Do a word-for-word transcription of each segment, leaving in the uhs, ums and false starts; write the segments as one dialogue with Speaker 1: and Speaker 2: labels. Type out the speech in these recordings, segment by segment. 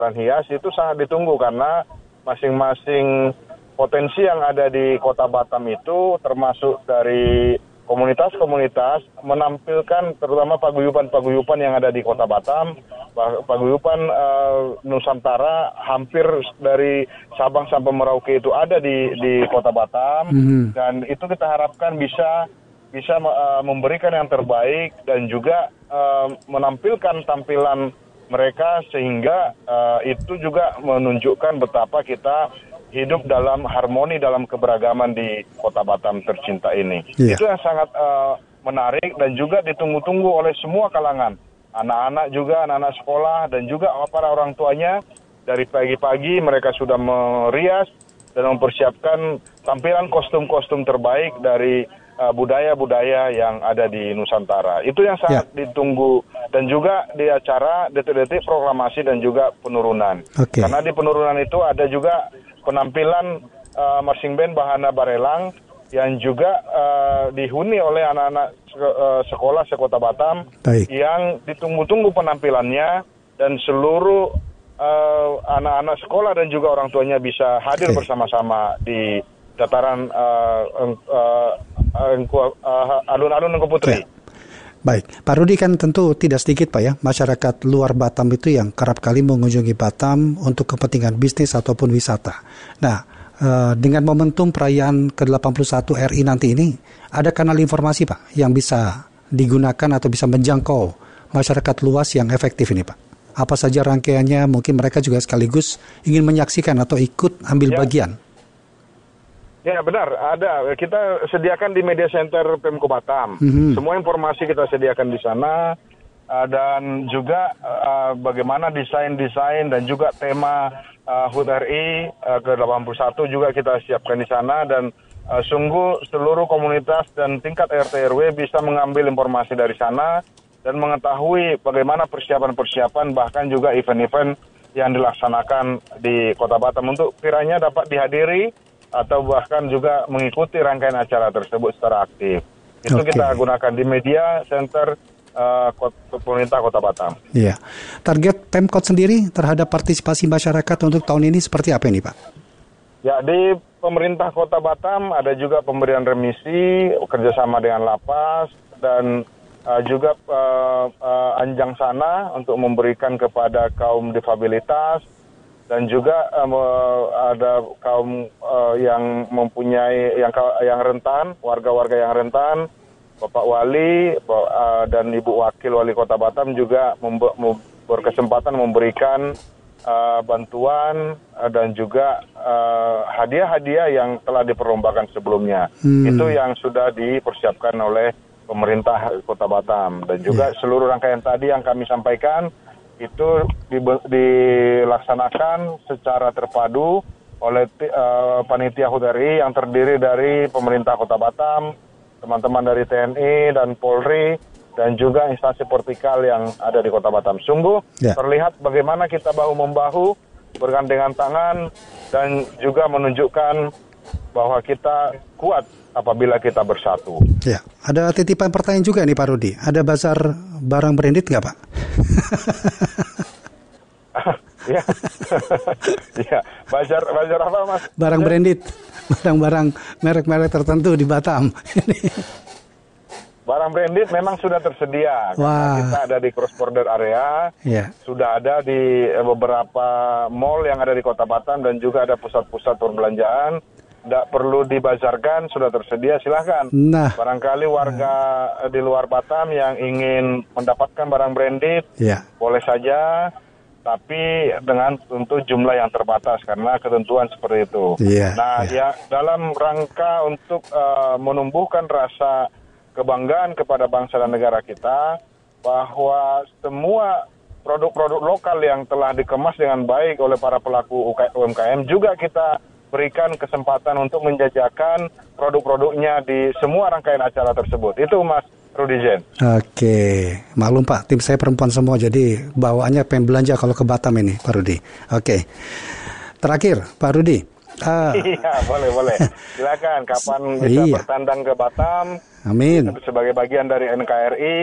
Speaker 1: hiburan hias itu sangat ditunggu karena masing-masing potensi yang ada di Kota Batam itu termasuk dari komunitas-komunitas menampilkan terutama paguyuban-paguyuban yang ada di Kota Batam, paguyuban uh, Nusantara hampir dari Sabang sampai Merauke itu ada di di Kota Batam, mm-hmm. dan itu kita harapkan bisa bisa uh, memberikan yang terbaik dan juga uh, menampilkan tampilan mereka sehingga uh, itu juga menunjukkan betapa kita hidup dalam harmoni, dalam keberagaman di Kota Batam tercinta ini. Yeah. Itu yang sangat uh, menarik dan juga ditunggu-tunggu oleh semua kalangan. Anak-anak juga, anak-anak sekolah dan juga para orang tuanya. Dari pagi-pagi mereka sudah merias dan mempersiapkan tampilan kostum-kostum terbaik dari uh, budaya-budaya yang ada di Nusantara. Itu yang sangat yeah. ditunggu. Dan juga di acara detik-detik proklamasi dan juga penurunan. Okay. Karena di penurunan itu ada juga penampilan uh, marching band Bahana Barelang yang juga uh, dihuni oleh anak-anak uh, sekolah sekota Batam. Baik. Yang ditunggu-tunggu penampilannya dan seluruh uh, anak-anak sekolah dan juga orang tuanya bisa hadir okay. bersama-sama di dataran uh, uh, uh, uh, alun-alun Engku Putri. Okay.
Speaker 2: Baik, Pak Rudi, kan tentu tidak sedikit Pak ya, masyarakat luar Batam itu yang kerap kali mengunjungi Batam untuk kepentingan bisnis ataupun wisata. Nah, eh, dengan momentum perayaan ke delapan puluh satu R I nanti ini, ada kanal informasi Pak yang bisa digunakan atau bisa menjangkau masyarakat luas yang efektif ini Pak? Apa saja rangkaiannya, mungkin mereka juga sekaligus ingin menyaksikan atau ikut ambil ya. bagian.
Speaker 1: Ya benar, ada. Kita sediakan di media center Pemko Batam. Mm-hmm. Semua informasi kita sediakan di sana. Uh, dan juga uh, bagaimana desain-desain dan juga tema uh, H U T R I uh, ke delapan puluh satu juga kita siapkan di sana. Dan uh, sungguh seluruh komunitas dan tingkat R T R W bisa mengambil informasi dari sana dan mengetahui bagaimana persiapan-persiapan bahkan juga event-event yang dilaksanakan di Kota Batam untuk kiranya dapat dihadiri atau bahkan juga mengikuti rangkaian acara tersebut secara aktif. Itu okay. kita gunakan di media center uh, pemerintah Kota Batam.
Speaker 2: Iya. Target Pemkot sendiri terhadap partisipasi masyarakat untuk tahun ini seperti apa ini Pak?
Speaker 1: Ya, di pemerintah Kota Batam ada juga pemberian remisi kerjasama dengan Lapas dan uh, juga uh, uh, Anjang Sana untuk memberikan kepada kaum difabilitas. Dan juga um, ada kaum uh, yang mempunyai yang yang rentan, warga-warga yang rentan, Bapak Wali uh, dan Ibu Wakil Wali Kota Batam juga membe- mem- berkesempatan memberikan uh, bantuan uh, dan juga uh, hadiah-hadiah yang telah diperlombakan sebelumnya. Hmm. Itu yang sudah dipersiapkan oleh pemerintah Kota Batam dan juga yeah. seluruh rangkaian tadi yang kami sampaikan itu dilaksanakan secara terpadu oleh uh, panitia H U T R I yang terdiri dari pemerintah Kota Batam, teman-teman dari T N I dan Polri, dan juga instansi vertikal yang ada di Kota Batam. Sungguh ya. terlihat bagaimana kita bahu-membahu, bergandengan tangan, dan juga menunjukkan bahwa kita kuat apabila kita bersatu.
Speaker 2: Ya, ada titipan pertanyaan juga nih Pak Rudi. Ada bazar barang branded nggak Pak?
Speaker 1: Ya, ya. Bazar bazar apa Mas?
Speaker 2: Barang branded, barang-barang merek-merek tertentu di Batam.
Speaker 1: Barang branded memang sudah tersedia. Karena kita ada di cross border area, yeah. sudah ada di beberapa mall yang ada di Kota Batam dan juga ada pusat-pusat perbelanjaan. Tidak perlu dibazarkan, sudah tersedia, silakan. Nah. Barangkali warga nah. di luar Batam yang ingin mendapatkan barang branded, yeah. boleh saja, tapi dengan tentu jumlah yang terbatas karena ketentuan seperti itu. Yeah. Nah, yeah. ya dalam rangka untuk uh, menumbuhkan rasa kebanggaan kepada bangsa dan negara kita, bahwa semua produk-produk lokal yang telah dikemas dengan baik oleh para pelaku U M K M juga kita berikan kesempatan untuk menjajakan produk-produknya di semua rangkaian acara tersebut. Itu Mas Rudi Jen.
Speaker 2: Oke, maklum Pak, tim saya perempuan semua, jadi bawaannya pengen belanja kalau ke Batam ini, Pak Rudi. Oke, terakhir Pak Rudi.
Speaker 1: Uh, iya, boleh, boleh. Silakan, kapan bisa iya. bertandang ke Batam.
Speaker 2: Amin.
Speaker 1: Sebagai bagian dari N K R I,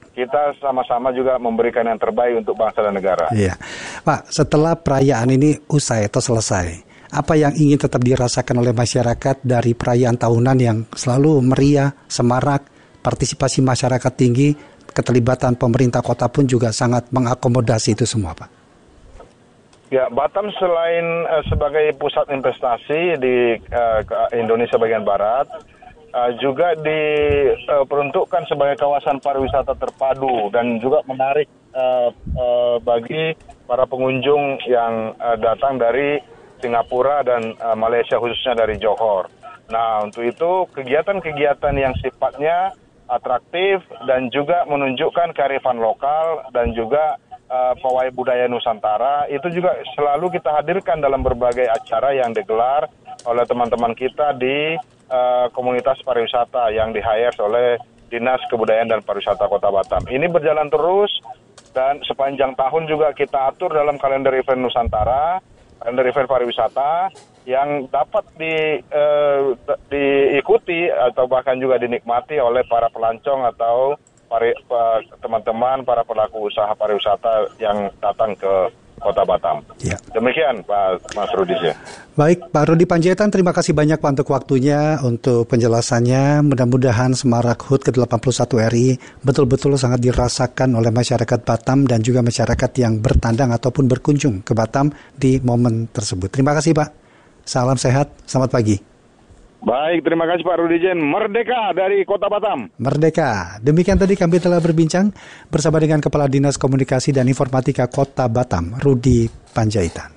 Speaker 1: kita sama-sama juga memberikan yang terbaik untuk bangsa dan negara.
Speaker 2: Iya, Pak, setelah perayaan ini usai atau selesai, apa yang ingin tetap dirasakan oleh masyarakat dari perayaan tahunan yang selalu meriah, semarak, partisipasi masyarakat tinggi, keterlibatan pemerintah kota pun juga sangat mengakomodasi itu semua, Pak?
Speaker 1: Ya, Batam selain uh, sebagai pusat investasi di uh, Indonesia bagian barat, Uh, juga diperuntukkan uh, sebagai kawasan pariwisata terpadu dan juga menarik uh, uh, bagi para pengunjung yang uh, datang dari Singapura dan uh, Malaysia, khususnya dari Johor. Nah, untuk itu kegiatan-kegiatan yang sifatnya atraktif dan juga menunjukkan kearifan lokal dan juga uh, pawai budaya Nusantara itu juga selalu kita hadirkan dalam berbagai acara yang digelar oleh teman-teman kita di Uh, komunitas pariwisata yang di-hire oleh Dinas Kebudayaan dan Pariwisata Kota Batam. Ini berjalan terus dan sepanjang tahun juga kita atur dalam kalender event Nusantara, kalender event pariwisata yang dapat di, uh, diikuti atau bahkan juga dinikmati oleh para pelancong atau pari, uh, teman-teman para pelaku usaha pariwisata yang datang ke Kota Batam. Ya. Demikian Pak Mas Rudi. Ya.
Speaker 2: Baik, Pak Rudi Panjaitan, terima kasih banyak Pak untuk waktunya, untuk penjelasannya. Mudah-mudahan Semarak H U T ke delapan puluh satu R I betul-betul sangat dirasakan oleh masyarakat Batam dan juga masyarakat yang bertandang ataupun berkunjung ke Batam di momen tersebut. Terima kasih Pak. Salam sehat, selamat pagi.
Speaker 1: Baik, terima kasih Pak Rudijen. Merdeka dari Kota Batam.
Speaker 2: Merdeka. Demikian tadi kami telah berbincang bersama dengan Kepala Dinas Komunikasi dan Informatika Kota Batam, Rudi Panjaitan.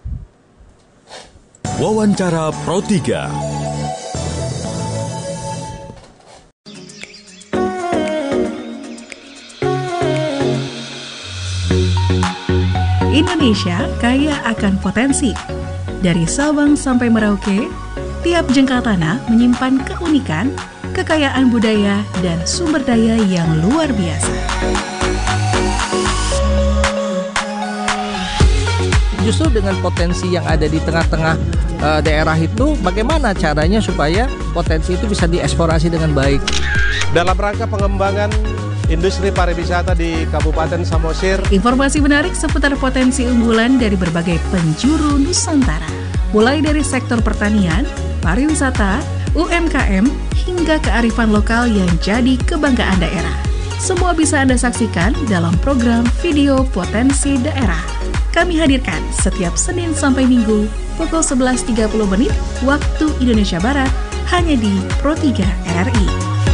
Speaker 3: Wawancara Pro tiga.
Speaker 4: Indonesia kaya akan potensi. Dari Sabang sampai Merauke, tiap jengkal tanah menyimpan keunikan, kekayaan budaya, dan sumber daya yang luar biasa.
Speaker 5: Justru dengan potensi yang ada di tengah-tengah uh, daerah itu, bagaimana caranya supaya potensi itu bisa dieksplorasi dengan baik?
Speaker 6: Dalam rangka pengembangan industri pariwisata di Kabupaten Samosir.
Speaker 4: Informasi menarik seputar potensi unggulan dari berbagai penjuru Nusantara. Mulai dari sektor pertanian, pariwisata, U M K M, hingga kearifan lokal yang jadi kebanggaan daerah. Semua bisa Anda saksikan dalam program Video Potensi Daerah. Kami hadirkan setiap Senin sampai Minggu pukul sebelas tiga puluh menit waktu Indonesia Barat hanya di Pro tiga R R I.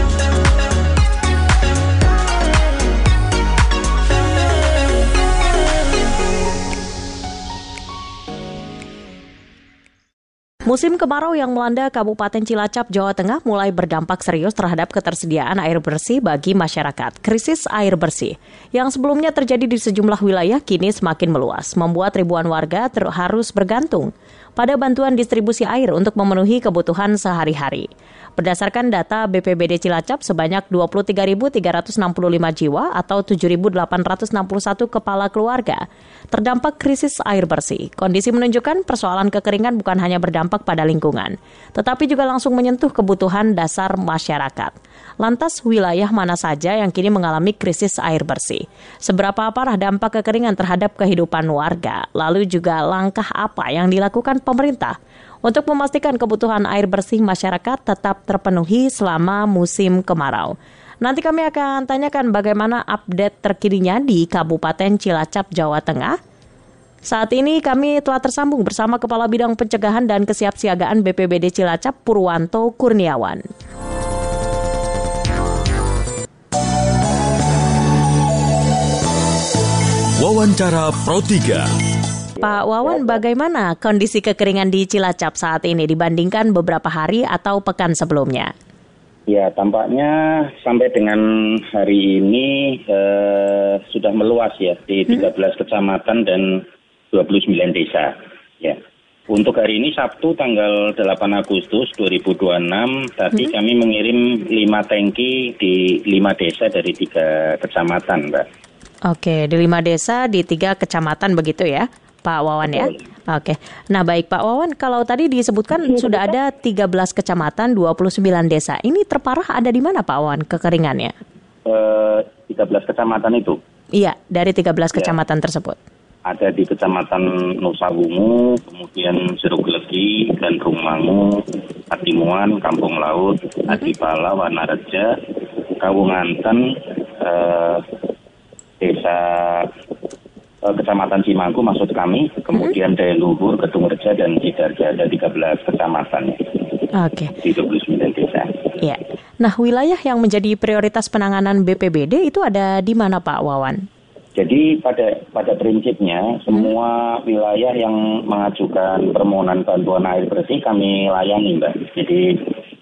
Speaker 7: Musim kemarau yang melanda Kabupaten Cilacap, Jawa Tengah mulai berdampak serius terhadap ketersediaan air bersih bagi masyarakat. Krisis air bersih yang sebelumnya terjadi di sejumlah wilayah kini semakin meluas, membuat ribuan warga ter- harus bergantung pada bantuan distribusi air untuk memenuhi kebutuhan sehari-hari. Berdasarkan data B P B D Cilacap, sebanyak dua puluh tiga ribu tiga ratus enam puluh lima jiwa atau tujuh ribu delapan ratus enam puluh satu kepala keluarga terdampak krisis air bersih. Kondisi menunjukkan persoalan kekeringan bukan hanya berdampak pada lingkungan, tetapi juga langsung menyentuh kebutuhan dasar masyarakat. Lantas, wilayah mana saja yang kini mengalami krisis air bersih? Seberapa parah dampak kekeringan terhadap kehidupan warga? Lalu juga langkah apa yang dilakukan pemerintah untuk memastikan kebutuhan air bersih masyarakat tetap terpenuhi selama musim kemarau? Nanti kami akan tanyakan bagaimana update terkininya di Kabupaten Cilacap, Jawa Tengah. Saat ini kami telah tersambung bersama Kepala Bidang Pencegahan dan Kesiapsiagaan B P B D Cilacap, Purwanto Kurniawan.
Speaker 3: Wawancara Pro tiga.
Speaker 7: Pak Wawan, bagaimana kondisi kekeringan di Cilacap saat ini dibandingkan beberapa hari atau pekan sebelumnya?
Speaker 8: Ya, tampaknya sampai dengan hari ini eh, sudah meluas ya di tiga belas hmm. kecamatan dan dua puluh sembilan desa. Ya. Untuk hari ini Sabtu tanggal delapan Agustus dua ribu dua puluh enam tadi hmm. kami mengirim lima tangki di lima desa dari tiga kecamatan, Mbak.
Speaker 7: Oke, di lima desa di tiga kecamatan begitu ya, Pak Wawan ya? Oke, nah baik Pak Wawan, kalau tadi disebutkan sudah ada tiga belas kecamatan, dua puluh sembilan desa. Ini terparah ada di mana Pak Wawan kekeringannya?
Speaker 8: eh, tiga belas kecamatan itu.
Speaker 7: Iya, dari tiga belas
Speaker 8: ya.
Speaker 7: Kecamatan tersebut.
Speaker 8: Ada di Kecamatan Nusa Wungu, kemudian Jeruk Legi, Gandrung Mangu, Atimuan, Kampung Laut, Adipala, Wanareja, Kawunganten, eh, Desa eh, Kecamatan Cimangku maksud kami, kemudian Daya Luhur, Kedung Reja, dan Sidarja. Ada tiga belas kecamatan.
Speaker 7: Oke.
Speaker 8: Di dua puluh sembilan desa.
Speaker 7: Iya. Nah, wilayah yang menjadi prioritas penanganan B P B D itu ada di mana, Pak Wawan?
Speaker 8: Jadi pada pada prinsipnya semua wilayah yang mengajukan permohonan bantuan air bersih kami layani, Mbak. Jadi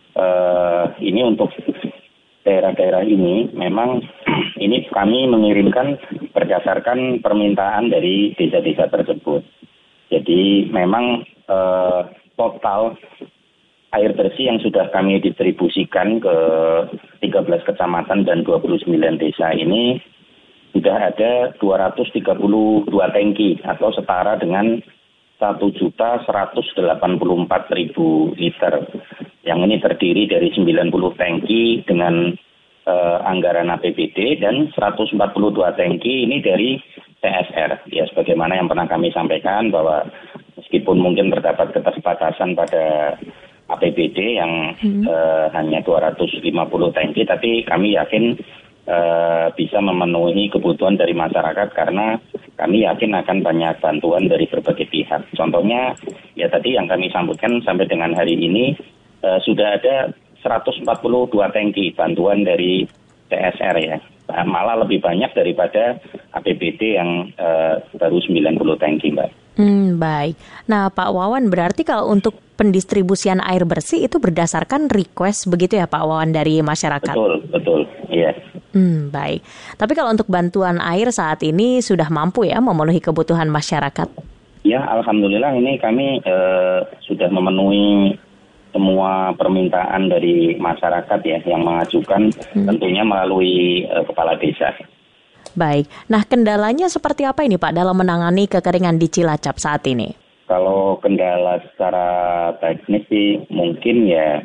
Speaker 8: eh, ini untuk daerah-daerah ini memang ini kami mengirimkan berdasarkan permintaan dari desa-desa tersebut. Jadi memang eh, total air bersih yang sudah kami distribusikan ke tiga belas kecamatan dan dua puluh sembilan desa ini sudah ada dua ratus tiga puluh dua tangki atau setara dengan satu juta seratus delapan puluh empat ribu liter. Yang ini terdiri dari sembilan puluh tangki dengan uh, anggaran A P B D dan seratus empat puluh dua tangki ini dari T S R. Ya, sebagaimana yang pernah kami sampaikan bahwa meskipun mungkin terdapat keterbatasan pada A P B D yang hmm. uh, hanya dua ratus lima puluh tangki, tapi kami yakin Uh, bisa memenuhi kebutuhan dari masyarakat karena kami yakin akan banyak bantuan dari berbagai pihak. Contohnya, ya tadi yang kami sambutkan sampai dengan hari ini uh, sudah ada seratus empat puluh dua tangki bantuan dari T S R ya. Malah lebih banyak daripada A P B D yang uh, baru sembilan puluh tangki, Mbak.
Speaker 7: Hmm, baik. Nah, Pak Wawan, berarti kalau untuk pendistribusian air bersih itu berdasarkan request begitu ya, Pak Wawan, dari masyarakat?
Speaker 8: Betul, betul, iya.
Speaker 7: Hmm, baik. Tapi kalau untuk bantuan air saat ini sudah mampu ya memenuhi kebutuhan masyarakat?
Speaker 8: Ya, alhamdulillah ini kami eh, sudah memenuhi semua permintaan dari masyarakat ya yang mengajukan hmm. tentunya melalui eh, kepala desa.
Speaker 7: Baik. Nah, kendalanya seperti apa ini Pak dalam menangani kekeringan di Cilacap saat ini?
Speaker 8: Kalau kendala secara teknis sih mungkin ya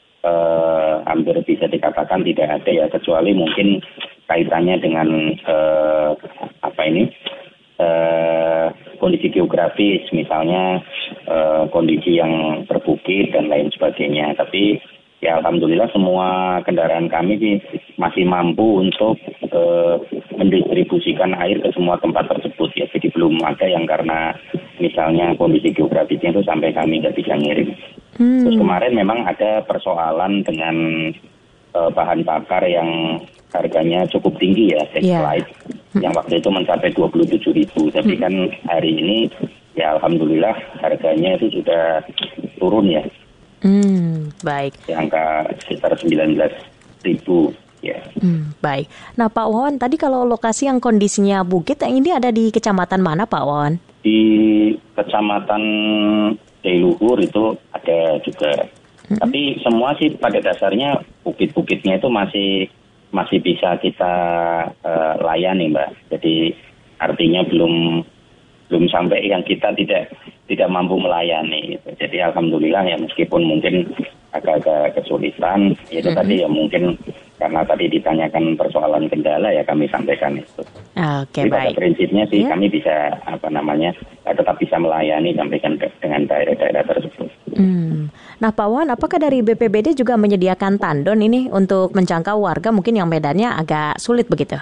Speaker 8: eh, hampir bisa dikatakan tidak ada ya, kecuali mungkin kaitannya dengan eh, apa ini eh, kondisi geografis, misalnya eh, kondisi yang berbukit dan lain sebagainya. Tapi ya alhamdulillah semua kendaraan kami sih masih mampu untuk eh, mendistribusikan air ke semua tempat tersebut ya. Jadi belum ada yang karena misalnya kondisi geografisnya itu sampai kami nggak bisa ngirim. Hmm. Terus kemarin memang ada persoalan dengan uh, bahan bakar yang harganya cukup tinggi ya, Texlite, yeah. yang waktu itu mencapai dua puluh tujuh ribu. Tapi hmm. kan hari ini ya alhamdulillah harganya itu sudah turun ya.
Speaker 7: Hmm, baik.
Speaker 8: Di angka sekitar sembilan belas ribu. Ya.
Speaker 7: Hmm, baik. Nah Pak Wawan, tadi kalau lokasi yang kondisinya bukit, yang ini ada di kecamatan mana Pak Wawan?
Speaker 8: Di kecamatan Dailuhur itu ada juga. Mm-hmm. Tapi semua sih pada dasarnya bukit-bukitnya itu masih masih bisa kita uh, layani, Mbak. Jadi artinya belum belum sampai yang kita tidak tidak mampu melayani. Gitu. Jadi alhamdulillah ya meskipun mungkin agak-agak kesulitan, itu mm-hmm. tadi ya mungkin karena tadi ditanyakan persoalan kendala ya kami sampaikan itu.
Speaker 7: Oke,
Speaker 8: okay, pada
Speaker 7: baik.
Speaker 8: prinsipnya sih yeah. kami bisa apa namanya tetap bisa melayani sampaikan ke, dengan daerah-daerah tersebut.
Speaker 7: Hmm. Nah Pak Wan, apakah dari B P B D juga menyediakan tandon ini untuk menjangkau warga mungkin yang medannya agak sulit begitu?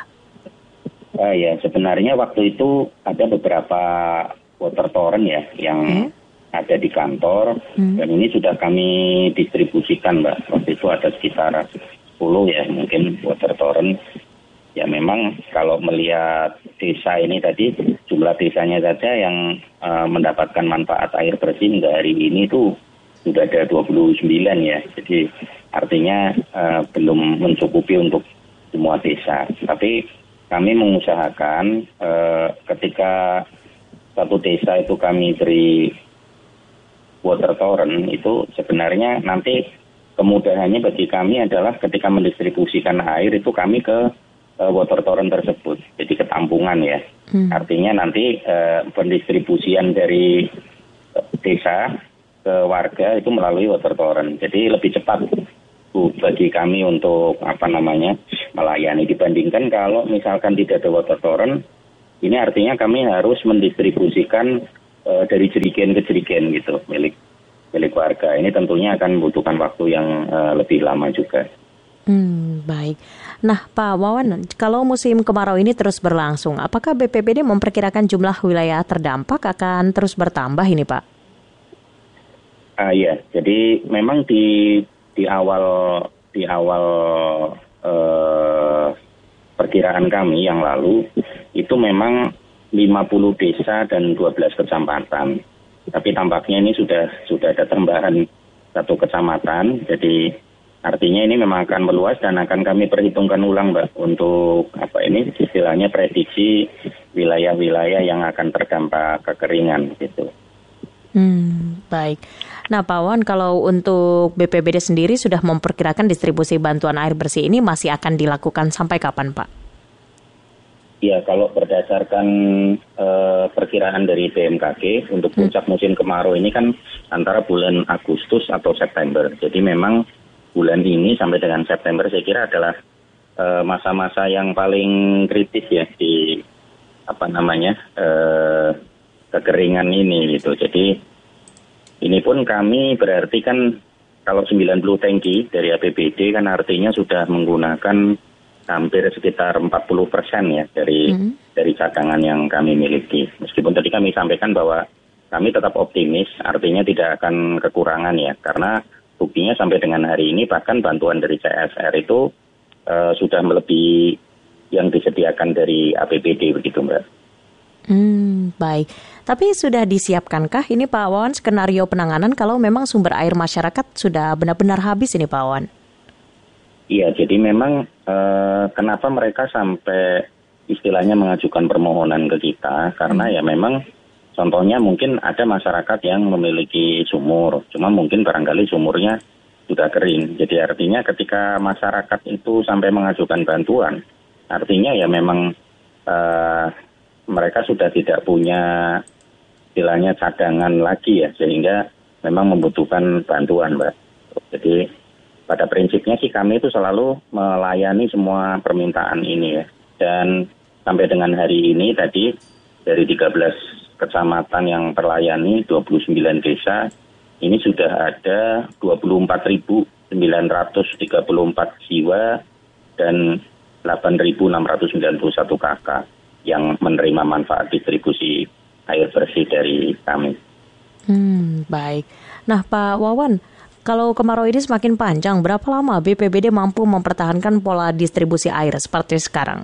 Speaker 8: Uh, ya sebenarnya waktu itu ada beberapa water torrent ya yang hmm. ada di kantor hmm. dan ini sudah kami distribusikan, Mbak. Waktu itu ada sekitar sepuluh ya mungkin water torrent. Ya memang kalau melihat desa ini tadi jumlah desanya saja yang uh, mendapatkan manfaat air bersih hingga hari ini tuh sudah ada dua puluh sembilan ya. Jadi artinya uh, belum mencukupi untuk semua desa. Tapi kami mengusahakan uh, ketika satu desa itu kami beri water torrent itu sebenarnya nanti kemudahannya bagi kami adalah ketika mendistribusikan air itu kami ke uh, water torrent tersebut. Jadi ketampungan ya. Hmm. Artinya nanti uh, pendistribusian dari uh, desa ke warga itu melalui water torrent. Jadi lebih cepat Bu, bagi kami untuk apa namanya melayani. Dibandingkan kalau misalkan tidak ada water torrent, ini artinya kami harus mendistribusikan uh, dari jerigen ke jerigen gitu milik milik warga. Ini tentunya akan membutuhkan waktu yang uh, lebih lama juga.
Speaker 7: Hmm, baik. Nah, Pak Wawan, kalau musim kemarau ini terus berlangsung, apakah B P B D memperkirakan jumlah wilayah terdampak akan terus bertambah ini, Pak?
Speaker 8: Ah iya, jadi memang di di awal di awal eh, perkiraan kami yang lalu itu memang lima puluh desa dan dua belas kecamatan. Tapi tampaknya ini sudah sudah ada tambahan satu kecamatan, jadi artinya ini memang akan meluas dan akan kami perhitungkan ulang, Mbak, untuk apa ini istilahnya prediksi wilayah-wilayah yang akan terdampak kekeringan gitu.
Speaker 7: Hmm, baik. Nah, Pak Wawan, kalau untuk B P B D sendiri sudah memperkirakan distribusi bantuan air bersih ini masih akan dilakukan sampai kapan, Pak?
Speaker 8: Ya, kalau berdasarkan uh, perkiraan dari B M K G untuk puncak musim kemarau ini kan antara bulan Agustus atau September. Jadi memang bulan ini sampai dengan September saya kira adalah uh, masa-masa yang paling kritis ya di apa namanya uh, kekeringan ini gitu. Jadi ini pun kami berarti kan kalau sembilan puluh tangki dari A P B D kan artinya sudah menggunakan hampir sekitar empat puluh persen ya dari mm-hmm. dari cadangan yang kami miliki. Meskipun tadi kami sampaikan bahwa kami tetap optimis, artinya tidak akan kekurangan ya, karena buktinya sampai dengan hari ini bahkan bantuan dari C S R itu uh, sudah melebihi yang disediakan dari A P B D begitu, Mbak.
Speaker 7: Hmm, baik. Tapi sudah disiapkankah ini Pak Wawan skenario penanganan kalau memang sumber air masyarakat sudah benar-benar habis ini Pak Wawan?
Speaker 8: Iya, jadi memang uh, kenapa mereka sampai istilahnya mengajukan permohonan ke kita karena hmm. ya memang contohnya mungkin ada masyarakat yang memiliki sumur, cuma mungkin barangkali sumurnya sudah kering. Jadi artinya ketika masyarakat itu sampai mengajukan bantuan, artinya ya memang uh, mereka sudah tidak punya istilahnya cadangan lagi ya, sehingga memang membutuhkan bantuan, Mbak. Jadi pada prinsipnya sih kami itu selalu melayani semua permintaan ini ya. Dan sampai dengan hari ini tadi dari tiga belas kecamatan yang terlayani, dua puluh sembilan desa, ini sudah ada dua puluh empat ribu sembilan ratus tiga puluh empat jiwa dan delapan ribu enam ratus sembilan puluh satu kakak yang menerima manfaat distribusi air bersih dari kami.
Speaker 7: Hmm, baik. Nah, Pak Wawan, kalau kemarau ini semakin panjang, berapa lama B P B D mampu mempertahankan pola distribusi air seperti sekarang?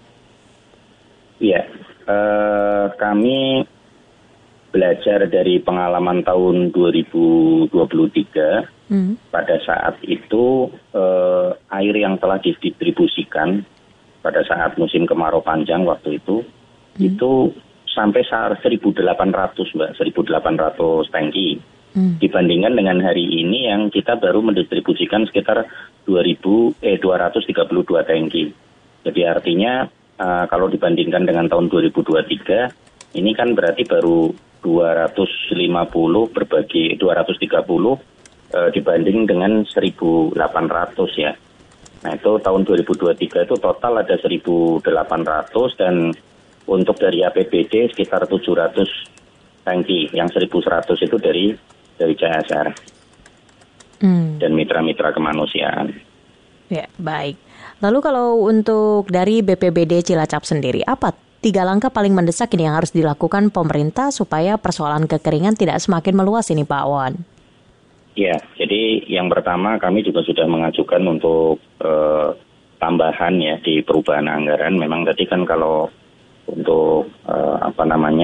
Speaker 8: Iya, eh, kami belajar dari pengalaman tahun dua ribu dua puluh tiga, hmm. pada saat itu eh, air yang telah didistribusikan pada saat musim kemarau panjang waktu itu, hmm. itu sampai seribu delapan ratus, Mbak, seribu delapan ratus tangki. Hmm. Dibandingkan dengan hari ini yang kita baru mendistribusikan sekitar dua ribu eh dua ratus tiga puluh dua tangki. Jadi artinya uh, kalau dibandingkan dengan tahun dua ribu dua puluh tiga, ini kan berarti baru dua ratus lima puluh berbagi dua ratus tiga puluh uh, dibanding dengan seribu delapan ratus ya. Nah itu tahun dua ribu dua puluh tiga itu total ada seribu delapan ratus dan untuk dari A P B D sekitar tujuh ratus tangki, yang seribu seratus itu dari dari C S R hmm. dan mitra-mitra kemanusiaan.
Speaker 7: Ya, baik. Lalu kalau untuk dari B P B D Cilacap sendiri, apa tiga langkah paling mendesak ini yang harus dilakukan pemerintah supaya persoalan kekeringan tidak semakin meluas ini, Pak Wan?
Speaker 8: Ya, jadi yang pertama kami juga sudah mengajukan untuk uh, tambahan ya di perubahan anggaran. Memang tadi kan kalau untuk uh, apa namanya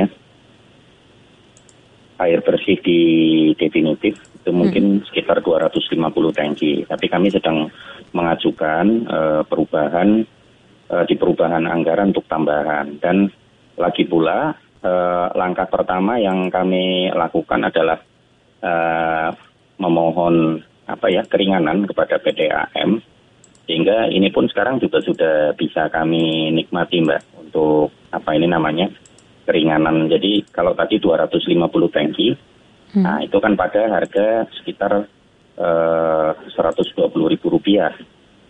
Speaker 8: air bersih di definitif itu mungkin hmm. sekitar dua ratus lima puluh tangki. Tapi kami sedang mengajukan uh, perubahan uh, di perubahan anggaran untuk tambahan. Dan lagi pula uh, langkah pertama yang kami lakukan adalah uh, memohon apa ya keringanan kepada P D A M, sehingga ini pun sekarang juga sudah bisa kami nikmati, Mbak, untuk apa ini namanya keringanan. Jadi kalau tadi dua ratus lima puluh tangki, hmm. nah itu kan pada harga sekitar uh, seratus dua puluh ribu rupiah. Nah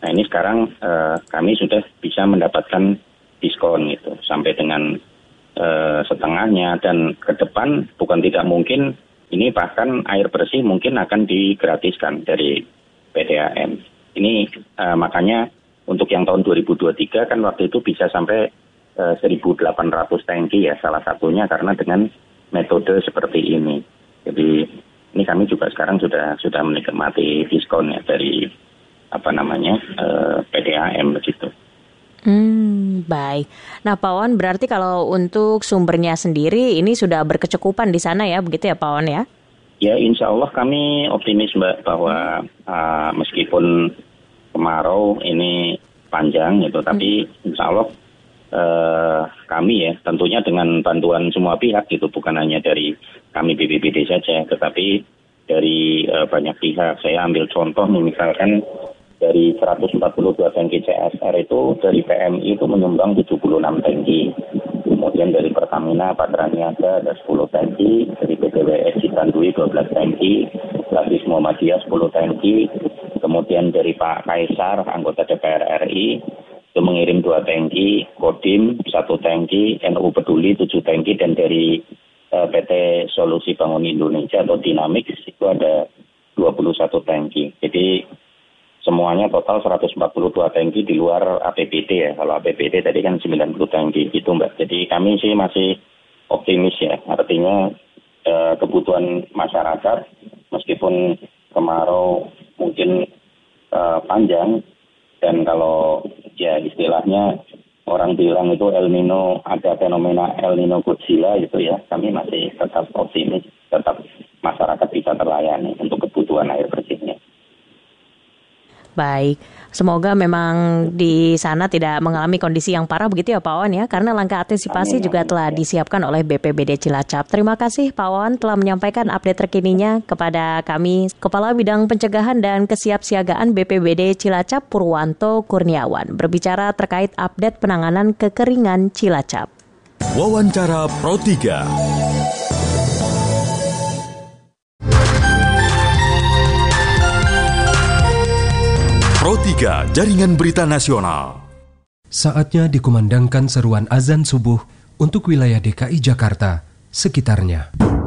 Speaker 8: Nah ini sekarang uh, kami sudah bisa mendapatkan diskon gitu sampai dengan uh, setengahnya, dan ke depan bukan tidak mungkin ini bahkan air bersih mungkin akan digratiskan dari P D A M. Ini uh, makanya untuk yang tahun dua ribu dua puluh tiga kan waktu itu bisa sampai uh, seribu delapan ratus tangki ya, salah satunya karena dengan metode seperti ini. Jadi ini kami juga sekarang sudah sudah menikmati diskon ya dari apa namanya uh, P D A M begitu.
Speaker 7: Hmm, baik. Nah, Pak Wawan, berarti kalau untuk sumbernya sendiri ini sudah berkecukupan di sana ya, begitu ya Pak Wawan ya?
Speaker 8: Ya, insya Allah kami optimis Mbak bahwa uh, meskipun kemarau ini panjang gitu, hmm. tapi insya Allah uh, kami ya tentunya dengan bantuan semua pihak gitu, bukan hanya dari kami B P B D saja, tetapi dari uh, banyak pihak. Saya ambil contoh nih, misalkan dari seratus empat puluh dua tangki C S R itu dari P M I itu menyumbang tujuh puluh enam tangki. Kemudian dari Pertamina Patraniaga ada sepuluh tangki, dari P T W S Citandui dua belas tangki, Lasis Muhammadiyah sepuluh tangki, kemudian dari Pak Kaisar anggota D P R R I itu mengirim dua tangki, Kodim satu tangki, N U Peduli tujuh tangki, dan dari uh, P T Solusi Bangun Indonesia atau Dynamics itu ada dua puluh satu tangki. Jadi semuanya total seratus empat puluh dua tangki di luar A P B D ya. Kalau A P B D tadi kan sembilan puluh tangki gitu Mbak. Jadi kami sih masih optimis ya. Artinya eh, kebutuhan masyarakat meskipun kemarau mungkin eh, panjang, dan kalau ya istilahnya orang bilang itu El Nino, ada fenomena El Nino Godzilla gitu ya. Kami masih tetap optimis, tetap masyarakat bisa terlayani untuk kebutuhan air bersihnya.
Speaker 7: Baik, semoga memang di sana tidak mengalami kondisi yang parah begitu ya Pak Wawan ya, karena langkah antisipasi juga telah disiapkan oleh B P B D Cilacap. Terima kasih Pak Wawan telah menyampaikan update terkininya kepada kami, Kepala Bidang Pencegahan dan Kesiapsiagaan B P B D Cilacap Purwanto Kurniawan, berbicara terkait update penanganan kekeringan Cilacap.
Speaker 3: Wawancara Pro tiga. Pro tiga, Jaringan Berita Nasional.
Speaker 9: Saatnya dikumandangkan seruan azan subuh untuk wilayah D K I Jakarta sekitarnya.